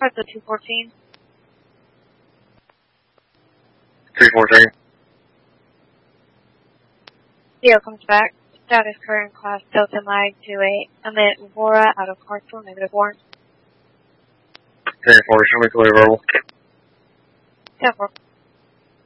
Press the 214. 314. Theo comes back. Status current class Delta Mag 28. Amit Vora out of Clarksville, -1. 314, show me clear verbal. 10-4.